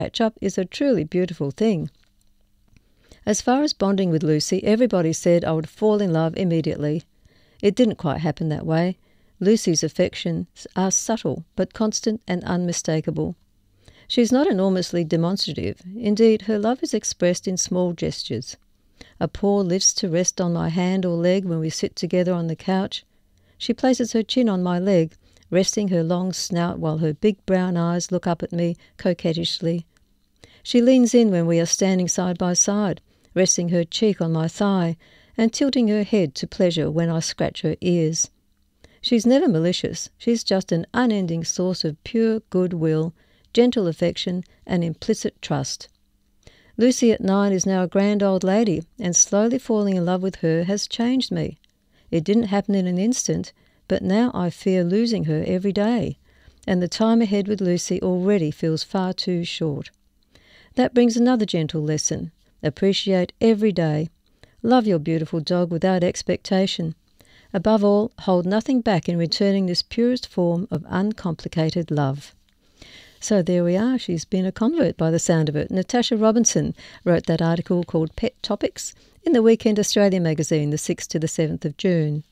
catch-up is a truly beautiful thing. As far as bonding with Lucy, everybody said I would fall in love immediately. It didn't quite happen that way. Lucy's affections are subtle, but constant and unmistakable. She is not enormously demonstrative. Indeed, her love is expressed in small gestures. A paw lifts to rest on my hand or leg when we sit together on the couch. She places her chin on my leg, resting her long snout while her big brown eyes look up at me coquettishly. She leans in when we are standing side by side, resting her cheek on my thigh and tilting her head to pleasure when I scratch her ears. She's never malicious. She's just an unending source of pure goodwill, gentle affection and implicit trust. Lucy at 9 is now a grand old lady, and slowly falling in love with her has changed me. It didn't happen in an instant, but now I fear losing her every day, and the time ahead with Lucy already feels far too short. That brings another gentle lesson. Appreciate every day. Love your beautiful dog without expectation. Above all, hold nothing back in returning this purest form of uncomplicated love. So there we are. She's been a convert by the sound of it. Natasha Robinson wrote that article called Pet Topics in the Weekend Australia magazine, the 6th to the 7th of June.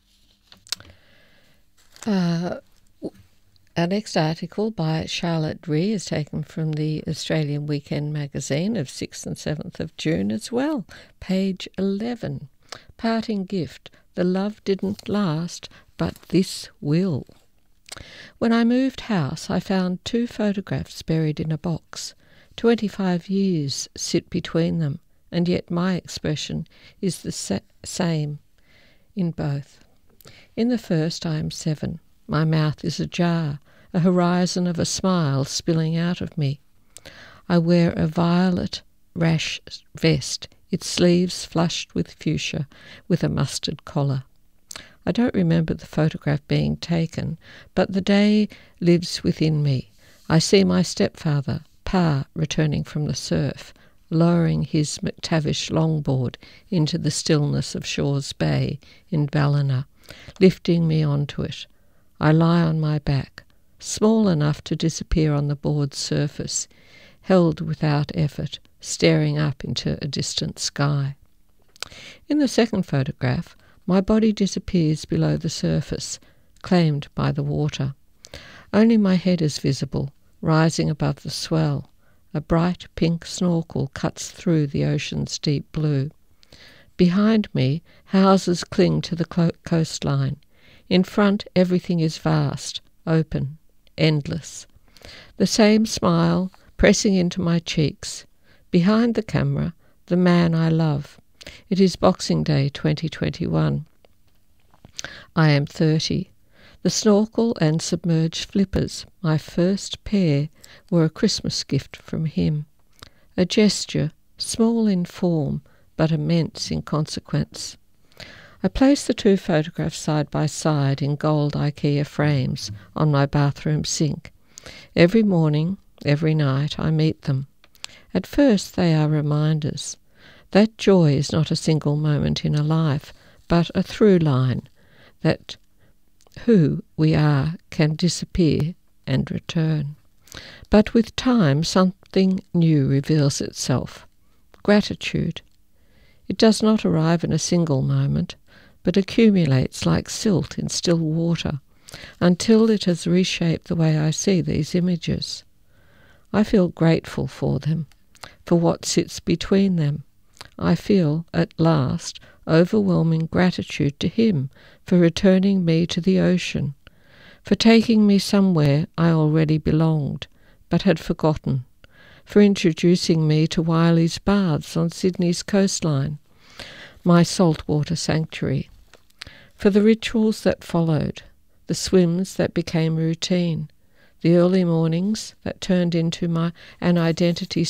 Our next article by Charlotte Ree is taken from the Australian Weekend magazine of 6th and 7th of June as well. Page 11. Parting gift. The love didn't last, but this will. When I moved house, I found 2 photographs buried in a box. 25 years sit between them, and yet my expression is the same in both. In the first, I am 7. My mouth is ajar, a horizon of a smile spilling out of me. I wear a violet rash vest, its sleeves flushed with fuchsia, with a mustard collar. I don't remember the photograph being taken, but the day lives within me. I see my stepfather, Pa, returning from the surf, lowering his McTavish longboard into the stillness of Shaw's Bay in Ballina, lifting me onto it. I lie on my back, small enough to disappear on the board's surface, held without effort, staring up into a distant sky. In the second photograph, my body disappears below the surface, claimed by the water. Only my head is visible, rising above the swell. A bright pink snorkel cuts through the ocean's deep blue. Behind me, houses cling to the coastline. In front, everything is vast, open, endless. The same smile pressing into my cheeks. Behind the camera, the man I love. It is Boxing Day 2021. I am 30. The snorkel and submerged flippers, my first pair, were a Christmas gift from him. A gesture, small in form, but immense in consequence. I place the 2 photographs side by side in gold IKEA frames on my bathroom sink. Every morning, every night, I meet them. At first they are reminders. That joy is not a single moment in a life, but a through line, that who we are can disappear and return. But with time, something new reveals itself. Gratitude. It does not arrive in a single moment, but accumulates like silt in still water, until it has reshaped the way I see these images. I feel grateful for them, for what sits between them. I feel, at last, overwhelming gratitude to him for returning me to the ocean, for taking me somewhere I already belonged, but had forgotten, for introducing me to Wiley's Baths on Sydney's coastline, my saltwater sanctuary, for the rituals that followed, the swims that became routine, the early mornings that turned into an identity,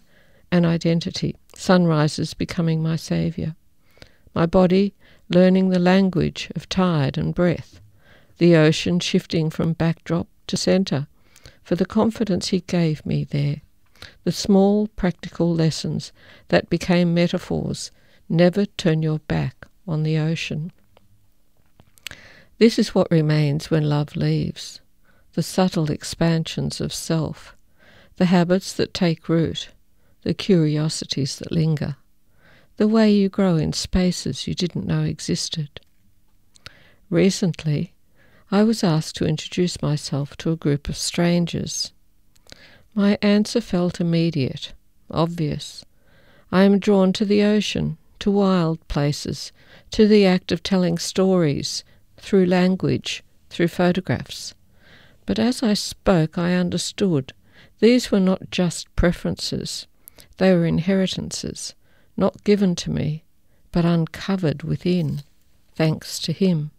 sunrises becoming my saviour, my body learning the language of tide and breath, the ocean shifting from backdrop to centre, for the confidence he gave me there, the small practical lessons that became metaphors. Never turn your back on the ocean. This is what remains when love leaves, the subtle expansions of self, the habits that take root, the curiosities that linger, the way you grow in spaces you didn't know existed. Recently, I was asked to introduce myself to a group of strangers. My answer felt immediate, obvious. I am drawn to the ocean, to wild places, to the act of telling stories, through language, through photographs. But as I spoke, I understood these were not just preferences. They were inheritances, not given to me, but uncovered within, thanks to him.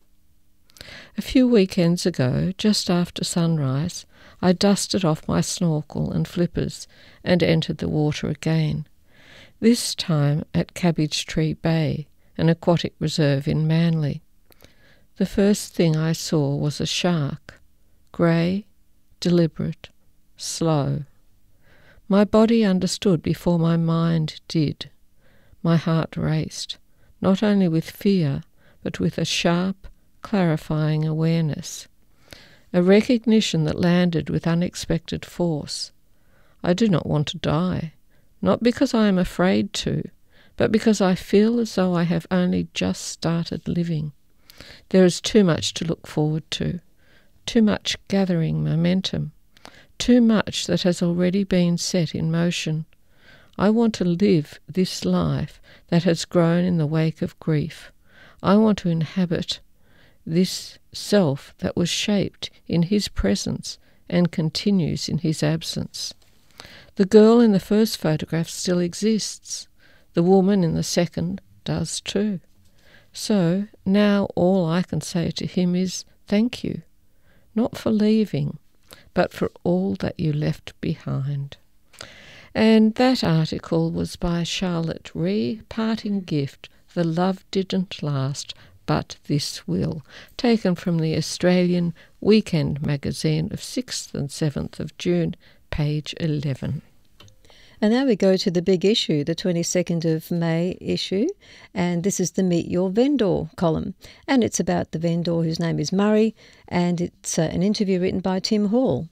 A few weekends ago, just after sunrise, I dusted off my snorkel and flippers and entered the water again, this time at Cabbage Tree Bay, an aquatic reserve in Manly. The first thing I saw was a shark, grey, deliberate, slow. My body understood before my mind did. My heart raced, not only with fear, but with a sharp, clarifying awareness, a recognition that landed with unexpected force. I do not want to die, not because I am afraid to, but because I feel as though I have only just started living. There is too much to look forward to, too much gathering momentum, too much that has already been set in motion. I want to live this life that has grown in the wake of grief. I want to inhabit this self that was shaped in his presence and continues in his absence. The girl in the first photograph still exists. The woman in the second does too. So now all I can say to him is thank you, not for leaving, but for all that you left behind. And that article was by Charlotte Ree, Parting Gift, The Love Didn't Last, But This Will, taken from the Australian Weekend magazine of 6th and 7th of June, page 11. And now we go to the big issue, the 22nd of May issue, and this is the Meet Your Vendor column. And it's about the vendor whose name is Murray, and it's an interview written by Tim Hall.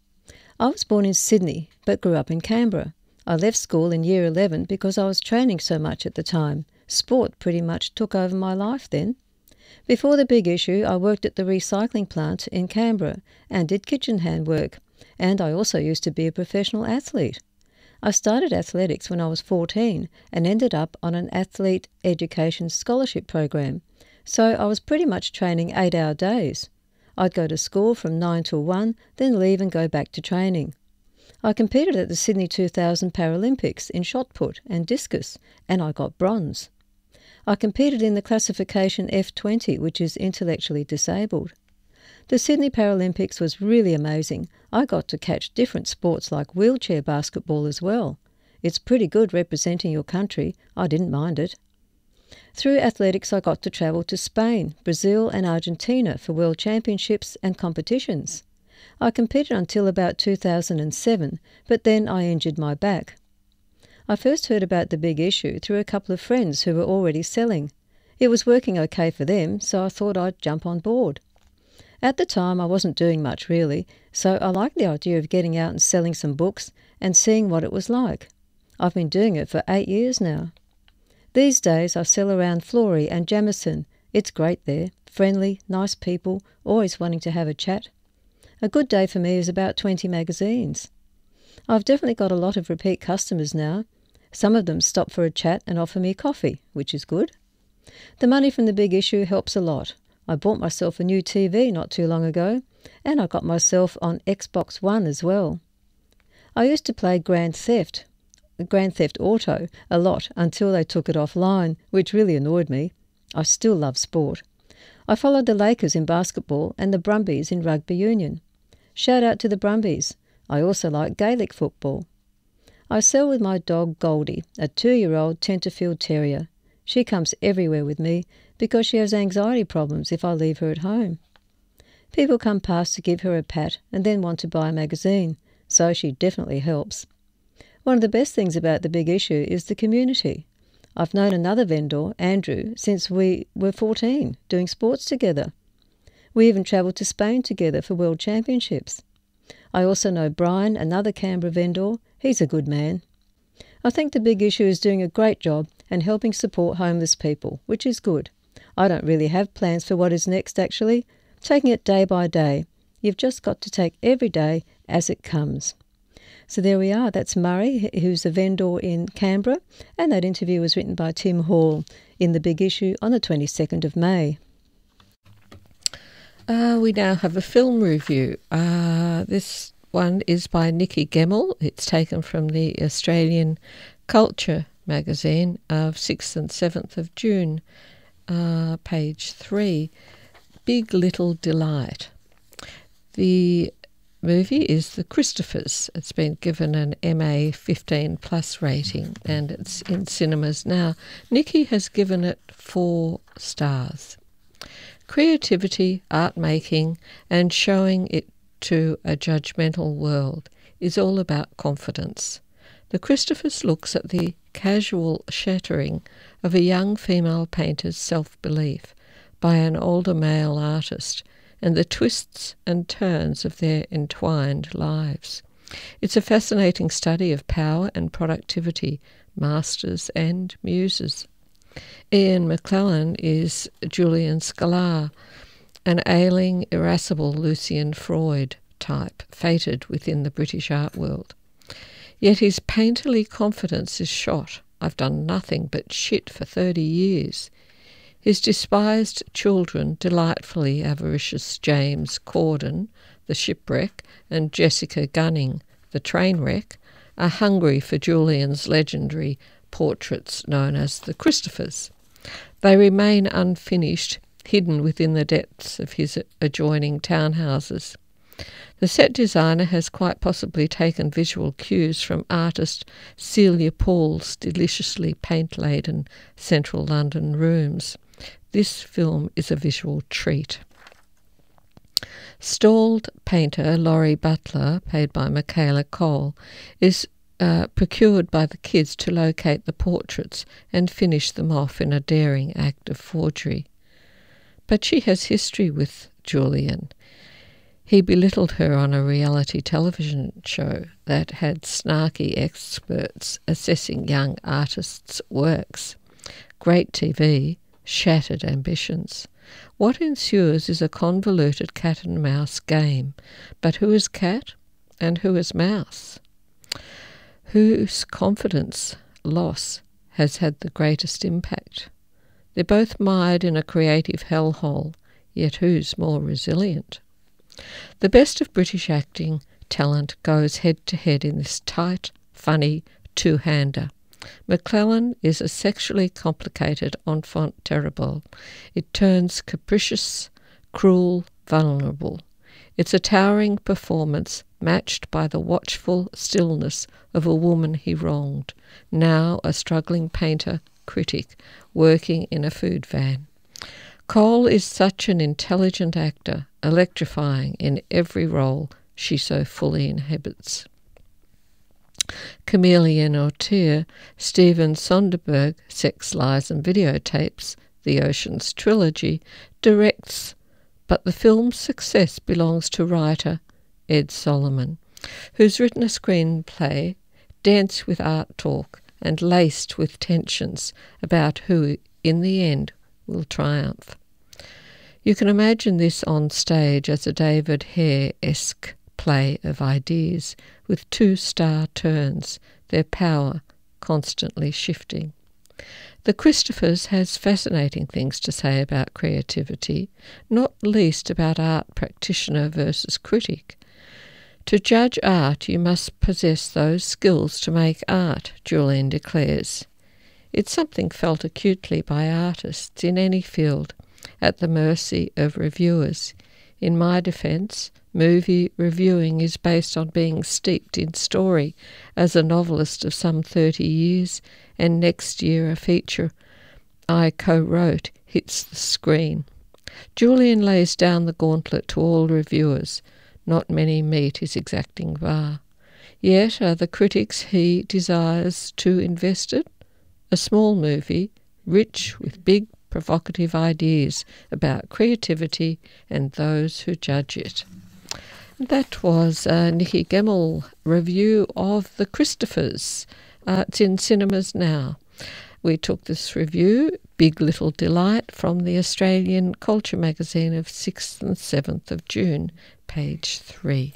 I was born in Sydney, but grew up in Canberra. I left school in year 11 because I was training so much at the time. Sport pretty much took over my life then. Before the big issue, I worked at the recycling plant in Canberra and did kitchen hand work, and I also used to be a professional athlete. I started athletics when I was 14 and ended up on an athlete education scholarship program, so I was pretty much training 8-hour days. I'd go to school from 9 till 1, then leave and go back to training. I competed at the Sydney 2000 Paralympics in shot put and discus, and I got bronze. I competed in the classification F20, which is intellectually disabled. The Sydney Paralympics was really amazing. I got to catch different sports like wheelchair basketball as well. It's pretty good representing your country. I didn't mind it. Through athletics, I got to travel to Spain, Brazil and Argentina for world championships and competitions. I competed until about 2007, but then I injured my back. I first heard about the big issue through a couple of friends who were already selling. It was working okay for them, so I thought I'd jump on board. At the time, I wasn't doing much really, so I liked the idea of getting out and selling some books and seeing what it was like. I've been doing it for 8 years now. These days, I sell around Flory and Jamison. It's great there, friendly, nice people, always wanting to have a chat. A good day for me is about 20 magazines. I've definitely got a lot of repeat customers now. Some of them stop for a chat and offer me coffee, which is good. The money from the big issue helps a lot. I bought myself a new TV not too long ago, and I got myself on Xbox One as well. I used to play Grand Theft Auto a lot until they took it offline, which really annoyed me. I still love sport. I followed the Lakers in basketball and the Brumbies in rugby union. Shout out to the Brumbies. I also like Gaelic football. I sell with my dog Goldie, a 2-year-old Tenterfield Terrier. She comes everywhere with me because she has anxiety problems if I leave her at home. People come past to give her a pat and then want to buy a magazine, so she definitely helps. One of the best things about the big issue is the community. I've known another vendor, Andrew, since we were 14, doing sports together. We even travelled to Spain together for world championships. I also know Brian, another Canberra vendor. He's a good man. I think The Big Issue is doing a great job and helping support homeless people, which is good. I don't really have plans for what is next, actually. Taking it day by day. You've just got to take every day as it comes. So there we are. That's Murray, who's a vendor in Canberra, and that interview was written by Tim Hall in The Big Issue on the 22nd of May. We now have a film review. This one is by Nikki Gemmell. It's taken from the Australian Culture magazine of 6th and 7th of June, page 3, Big Little Delight. The movie is The Christophers. It's been given an MA 15 plus rating and it's in cinemas now. Nikki has given it 4 stars. Creativity, art making and showing it to a judgmental world is all about confidence. The Christophers looks at the casual shattering of a young female painter's self-belief by an older male artist and the twists and turns of their entwined lives. It's a fascinating study of power and productivity, masters and muses. Ian McClellan is Julian Scalard, an ailing, irascible Lucian Freud type, fated within the British art world. Yet his painterly confidence is shot. I've done nothing but shit for 30 years. His despised children, delightfully avaricious James Corden, the shipwreck, and Jessica Gunning, the train wreck, are hungry for Julian's legendary portraits known as the Christophers. They remain unfinished, hidden within the depths of his adjoining townhouses. The set designer has quite possibly taken visual cues from artist Celia Paul's deliciously paint-laden central London rooms. This film is a visual treat. Stalled painter Laurie Butler, played by Michaela Cole, is procured by the kids to locate the portraits and finish them off in a daring act of forgery. But she has history with Julian. He belittled her on a reality television show that had snarky experts assessing young artists' works. Great TV, shattered ambitions. What ensues is a convoluted cat-and-mouse game. But who is cat and who is mouse? Whose confidence loss has had the greatest impact? They're both mired in a creative hellhole, yet who's more resilient? The best of British acting talent goes head-to-head in this tight, funny two-hander. McClellan is a sexually complicated enfant terrible. It turns capricious, cruel, vulnerable. It's a towering performance matched by the watchful stillness of a woman he wronged, now a struggling painter critic working in a food van. Cole is such an intelligent actor, electrifying in every role she so fully inhabits. Chameleon Auteur, Steven Soderbergh, Sex, Lies and Videotapes, The Ocean's Trilogy, directs, but the film's success belongs to writer Ed Solomon, who's written a screenplay dense with art talk and laced with tensions about who, in the end, will triumph. You can imagine this on stage as a David Hare-esque play of ideas with 2-star turns, their power constantly shifting. The Christophers has fascinating things to say about creativity, not least about art practitioner versus critic. To judge art, you must possess those skills to make art, Julian declares. It's something felt acutely by artists in any field, at the mercy of reviewers. In my defence, movie reviewing is based on being steeped in story as a novelist of some 30 years, and next year a feature I co-wrote hits the screen. Julian lays down the gauntlet to all reviewers. Not many meet his exacting bar. Yet are the critics he desires to invest it? A small movie, rich with big, provocative ideas about creativity and those who judge it. That was Nikki Gemmell review of The Christophers. It's in cinemas now. We took this review, Big Little Delight, from the Australian Culture magazine of 6th and 7th of June, page 3.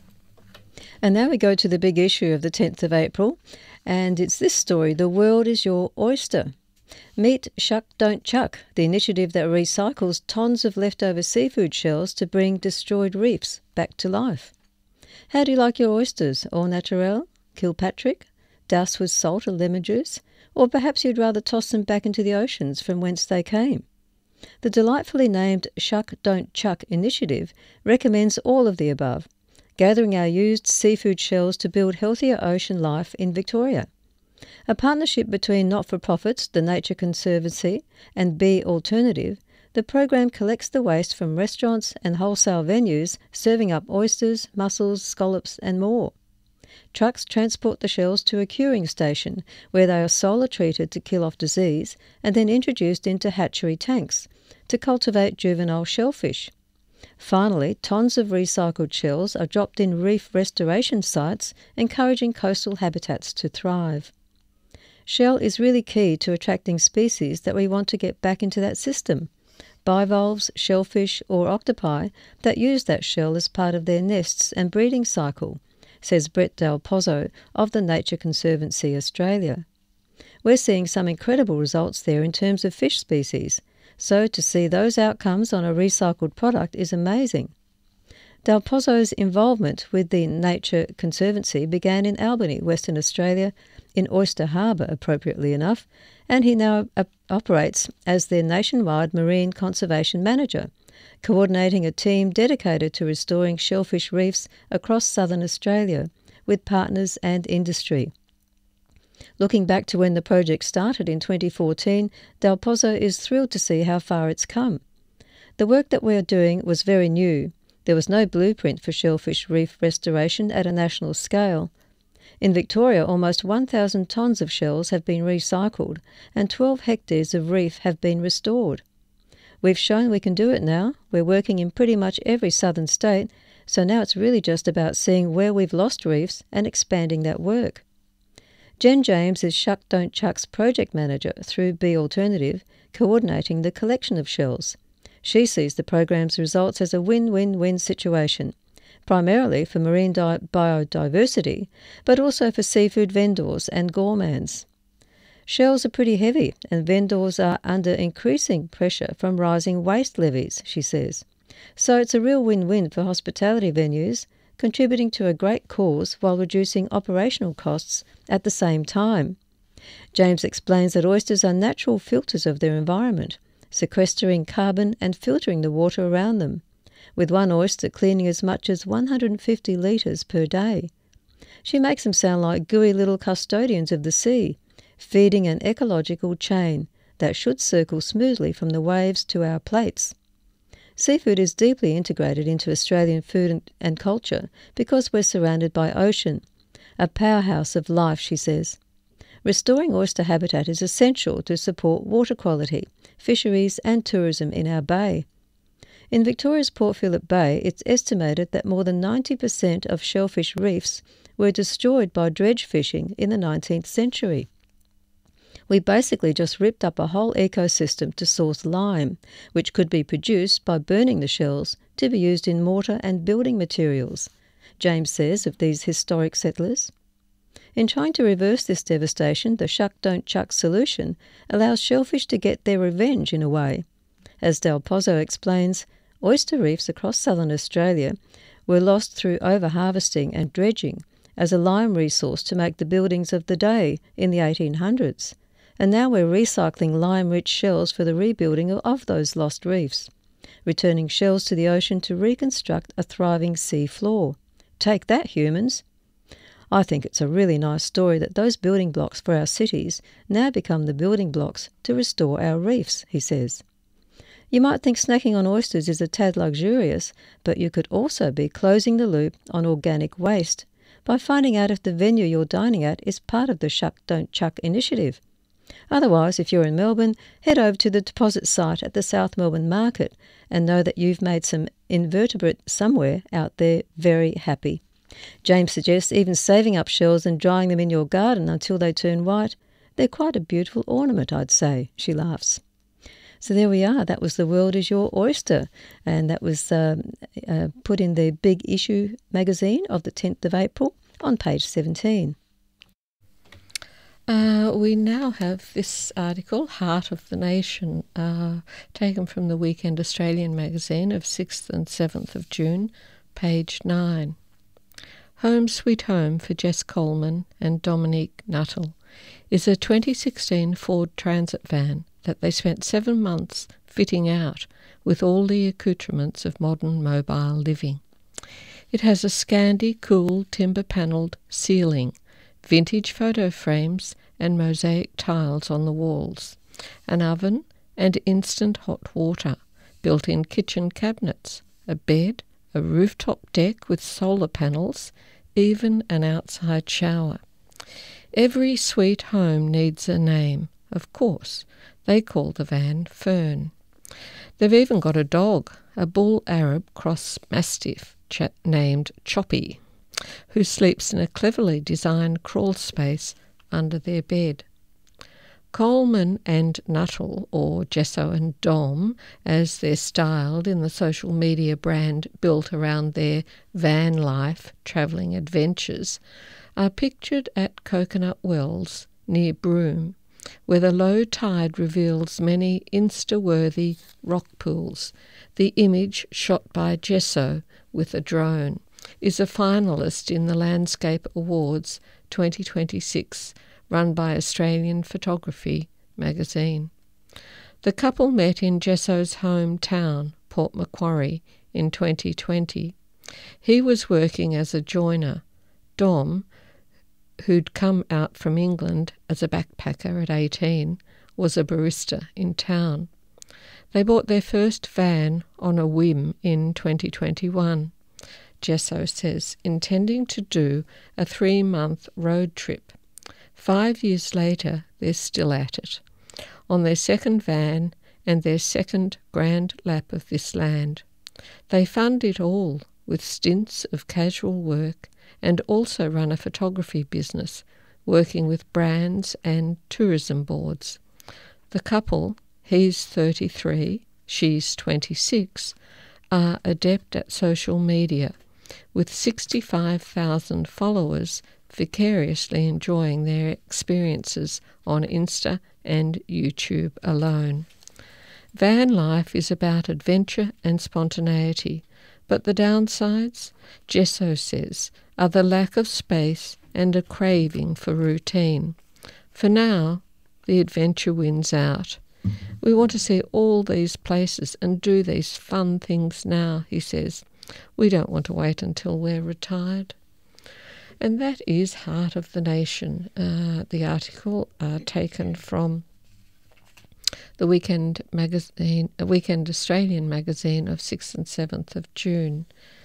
And now we go to the big issue of the 10th of April, and it's this story, The World is Your Oyster. Meet Shuck Don't Chuck, the initiative that recycles tons of leftover seafood shells to bring destroyed reefs back to life. How do you like your oysters? Au naturel? Kilpatrick? Doused with salt and lemon juice? Or perhaps you'd rather toss them back into the oceans from whence they came? The delightfully named Shuck Don't Chuck initiative recommends all of the above, gathering our used seafood shells to build healthier ocean life in Victoria. A partnership between not-for-profits, the Nature Conservancy, and B Alternative, the program collects the waste from restaurants and wholesale venues serving up oysters, mussels, scallops and more. Trucks transport the shells to a curing station where they are solar treated to kill off disease and then introduced into hatchery tanks to cultivate juvenile shellfish. Finally, tons of recycled shells are dropped in reef restoration sites, encouraging coastal habitats to thrive. Shell is really key to attracting species that we want to get back into that system. Bivalves, shellfish or octopi that use that shell as part of their nests and breeding cycle, says Brett Del Pozzo of the Nature Conservancy Australia. We're seeing some incredible results there in terms of fish species, so to see those outcomes on a recycled product is amazing. Del Pozzo's involvement with the Nature Conservancy began in Albany, Western Australia, in Oyster Harbour, appropriately enough, and he now operates as their nationwide marine conservation manager, coordinating a team dedicated to restoring shellfish reefs across southern Australia with partners and industry. Looking back to when the project started in 2014, Del Pozzo is thrilled to see how far it's come. The work that we are doing was very new. There was no blueprint for shellfish reef restoration at a national scale. In Victoria, almost 1,000 tonnes of shells have been recycled and 12 hectares of reef have been restored. We've shown we can do it now. We're working in pretty much every southern state, so now it's really just about seeing where we've lost reefs and expanding that work. Jen James is Shuck Don't Chuck's project manager through B Alternative, coordinating the collection of shells. She sees the program's results as a win-win-win situation, primarily for marine biodiversity, but also for seafood vendors and gourmands. Shells are pretty heavy, and vendors are under increasing pressure from rising waste levies, she says. So it's a real win-win for hospitality venues, contributing to a great cause while reducing operational costs at the same time. James explains that oysters are natural filters of their environment, sequestering carbon and filtering the water around them, with one oyster cleaning as much as 150 litres per day. She makes them sound like gooey little custodians of the sea, feeding an ecological chain that should circle smoothly from the waves to our plates. Seafood is deeply integrated into Australian food and culture because we're surrounded by ocean, a powerhouse of life, she says. Restoring oyster habitat is essential to support water quality, fisheries and tourism in our bay. In Victoria's Port Phillip Bay, it's estimated that more than 90% of shellfish reefs were destroyed by dredge fishing in the 19th century. We basically just ripped up a whole ecosystem to source lime, which could be produced by burning the shells to be used in mortar and building materials, James says of these historic settlers. In trying to reverse this devastation, the Shuck Don't Chuck solution allows shellfish to get their revenge in a way. As Del Pozzo explains, oyster reefs across southern Australia were lost through over-harvesting and dredging as a lime resource to make the buildings of the day in the 1800s. And now we're recycling lime-rich shells for the rebuilding of those lost reefs, returning shells to the ocean to reconstruct a thriving sea floor. Take that, humans! I think it's a really nice story that those building blocks for our cities now become the building blocks to restore our reefs, he says. You might think snacking on oysters is a tad luxurious, but you could also be closing the loop on organic waste by finding out if the venue you're dining at is part of the Shuck Don't Chuck initiative. Otherwise, if you're in Melbourne, head over to the deposit site at the South Melbourne Market and know that you've made some invertebrate somewhere out there very happy. James suggests even saving up shells and drying them in your garden until they turn white. They're quite a beautiful ornament, I'd say, she laughs. So there we are. That was The World is Your Oyster, and that was put in the Big Issue magazine of the 10th of April on page 17. We now have this article, Heart of the Nation, taken from the Weekend Australian magazine of 6th and 7th of June, page 9. Home Sweet Home for Jess Coleman and Dominique Nuttall is a 2016 Ford Transit van that they spent 7 months fitting out with all the accoutrements of modern mobile living. It has a Scandi cool timber-panelled ceiling, vintage photo frames and mosaic tiles on the walls, an oven and instant hot water, built-in kitchen cabinets, a bed, a rooftop deck with solar panels, even an outside shower. Every sweet home needs a name, of course. They call the van Fern. They've even got a dog, a bull Arab cross mastiff named Choppy, who sleeps in a cleverly designed crawl space under their bed. Coleman and Nuttall, or Jesso and Dom, as they're styled in the social media brand built around their van life travelling adventures, are pictured at Coconut Wells near Broome, where the low tide reveals many Insta-worthy rock pools. The image, shot by Jesso with a drone, is a finalist in the Landscape Awards 2026, run by Australian Photography magazine. The couple met in Jesso's hometown, Port Macquarie, in 2020. He was working as a joiner. Dom, who'd come out from England as a backpacker at 18, was a barista in town. They bought their first van on a whim in 2021, Jesso says, intending to do a 3-month road trip. 5 years later, they're still at it, on their second van and their second grand lap of this land. They fund it all with stints of casual work and also run a photography business, working with brands and tourism boards. The couple, he's 33, she's 26, are adept at social media, with 65,000 followers vicariously enjoying their experiences on Insta and YouTube alone. Van life is about adventure and spontaneity, but the downsides, Jesso says, are the lack of space and a craving for routine. For now, the adventure wins out. We want to see all these places and do these fun things now, he says. We don't want to wait until we're retired. And that is Heart of the Nation, the article taken from the Weekend Australian magazine of 6th and 7th of June.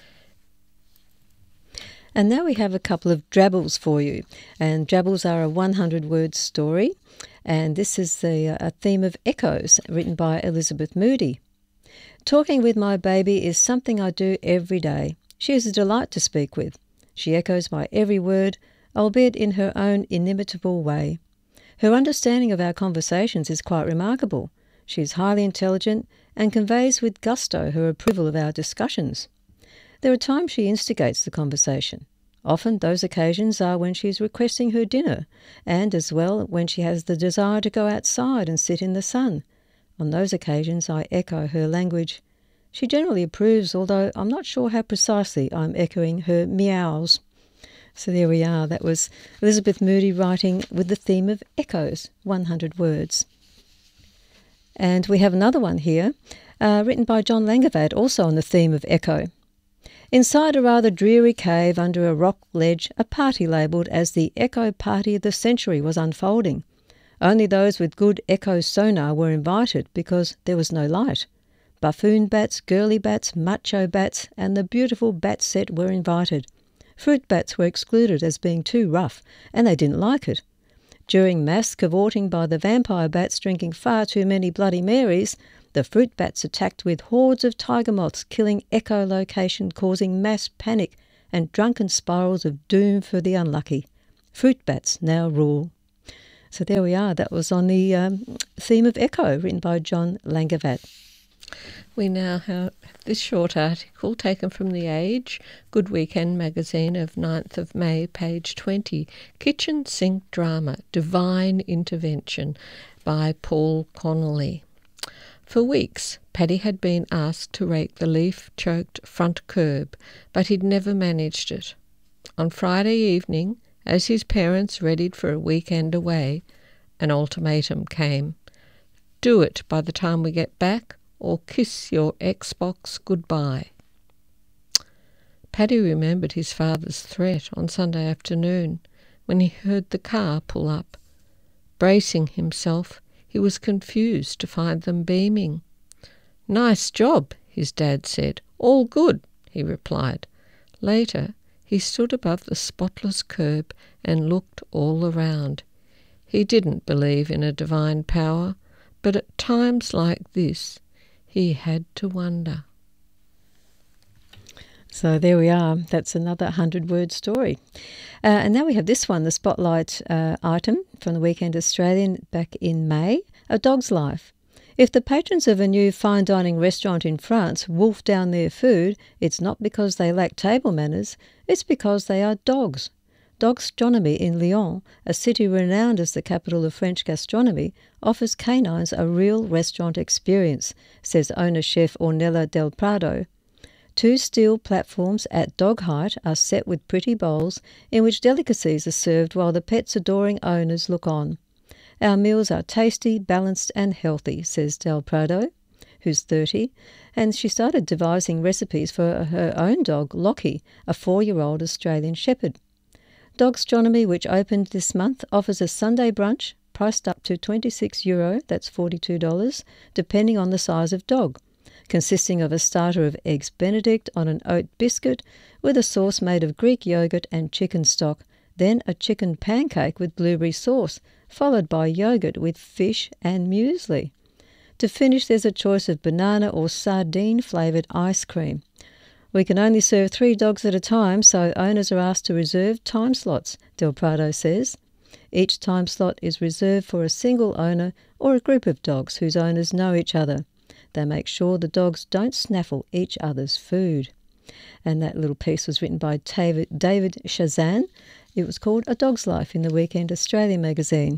And now we have a couple of drabbles for you. And drabbles are a 100-word story. And this is a theme of echoes, written by Elizabeth Moody. Talking with my baby is something I do every day. She is a delight to speak with. She echoes my every word, albeit in her own inimitable way. Her understanding of our conversations is quite remarkable. She is highly intelligent and conveys with gusto her approval of our discussions. There are times she instigates the conversation. Often those occasions are when she is requesting her dinner, and as well when she has the desire to go outside and sit in the sun. On those occasions I echo her language. She generally approves, although I'm not sure how precisely I'm echoing her meows. So there we are. That was Elizabeth Moody writing with the theme of echoes, 100 words. And we have another one here, written by John Langeveld, also on the theme of echo. Inside a rather dreary cave under a rock ledge, a party labelled as the Echo Party of the Century was unfolding. Only those with good echo sonar were invited because there was no light. Buffoon bats, girly bats, macho bats, and the beautiful bat set were invited. Fruit bats were excluded as being too rough, and they didn't like it. During mass cavorting by the vampire bats drinking far too many Bloody Marys, the fruit bats attacked with hordes of tiger moths, killing echolocation, causing mass panic and drunken spirals of doom for the unlucky. Fruit bats now rule. So there we are. That was on the theme of Echo, written by John Langevat. We now have this short article taken from The Age, Good Weekend magazine of 9th of May, page 20. Kitchen Sink Drama, Divine Intervention by Paul Connolly. For weeks, Paddy had been asked to rake the leaf-choked front curb, but he'd never managed it. On Friday evening, as his parents readied for a weekend away, an ultimatum came. Do it by the time we get back, or kiss your Xbox goodbye. Paddy remembered his father's threat on Sunday afternoon when he heard the car pull up. Bracing himself, he was confused to find them beaming. "Nice job," his dad said. "All good," he replied. Later, he stood above the spotless curb and looked all around. He didn't believe in a divine power, but at times like this, he had to wonder. So there we are. That's another 100-word story. And now we have this one, the spotlight item from the Weekend Australian back in May, A Dog's Life. If the patrons of a new fine dining restaurant in France wolf down their food, it's not because they lack table manners, it's because they are dogs. Dogstronomy in Lyon, a city renowned as the capital of French gastronomy, offers canines a real restaurant experience, says owner-chef Ornella Del Prado. 2 steel platforms at dog height are set with pretty bowls in which delicacies are served while the pet's adoring owners look on. Our meals are tasty, balanced and healthy, says Del Prado, who's 30, and she started devising recipes for her own dog, Lockie, a 4-year-old Australian Shepherd. Dogstronomy, which opened this month, offers a Sunday brunch priced up to €26, that's $42, depending on the size of dog, consisting of a starter of eggs Benedict on an oat biscuit with a sauce made of Greek yogurt and chicken stock, then a chicken pancake with blueberry sauce, followed by yogurt with fish and muesli. To finish, there's a choice of banana or sardine-flavoured ice cream. We can only serve 3 dogs at a time, so owners are asked to reserve time slots, Del Prado says. Each time slot is reserved for a single owner or a group of dogs whose owners know each other. They make sure the dogs don't snaffle each other's food. And that little piece was written by David Shazan. It was called A Dog's Life in the Weekend Australia magazine.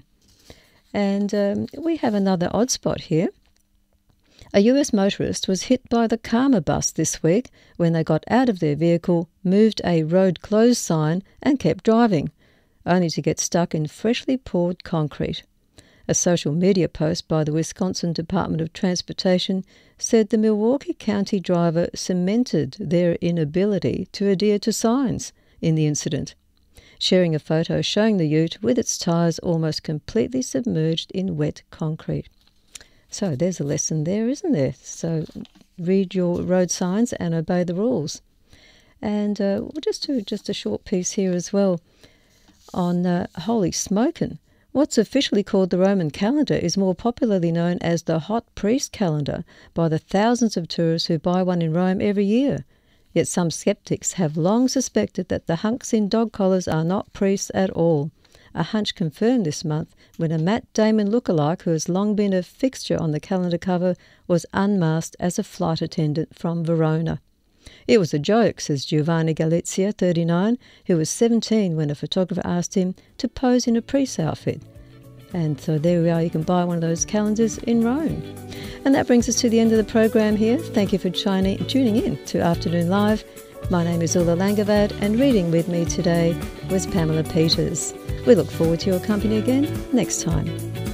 And we have another odd spot here. A US motorist was hit by the Karma bus this week when they got out of their vehicle, moved a road closed sign and kept driving, only to get stuck in freshly poured concrete. A social media post by the Wisconsin Department of Transportation said the Milwaukee County driver cemented their inability to adhere to signs in the incident, sharing a photo showing the ute with its tyres almost completely submerged in wet concrete. So there's a lesson there, isn't there? So read your road signs and obey the rules. And we'll just do just a short piece here as well on Holy Smokin'. What's officially called the Roman calendar is more popularly known as the Hot Priest calendar by the thousands of tourists who buy one in Rome every year. Yet some skeptics have long suspected that the hunks in dog collars are not priests at all. A hunch confirmed this month when a Matt Damon lookalike who has long been a fixture on the calendar cover was unmasked as a flight attendant from Verona. It was a joke, says Giovanni Galizia, 39, who was 17 when a photographer asked him to pose in a priest's outfit. And so there we are, you can buy one of those calendars in Rome. And that brings us to the end of the program here. Thank you for tuning in to Afternoon Live. My name is Ulla Langevad, and reading with me today was Pamela Peters. We look forward to your company again next time.